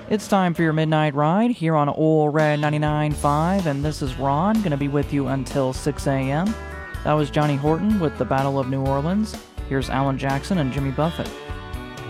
It's time for your midnight ride here on Ole Red 99.5, and this is Ron, going to be with you until 6 a.m. That was Johnny Horton with the Battle of New Orleans. Here's Alan Jackson and Jimmy Buffett.